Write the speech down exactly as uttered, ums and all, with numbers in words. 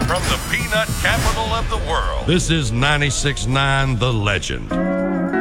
From the peanut capital of the world, this is ninety-six point nine The Legend.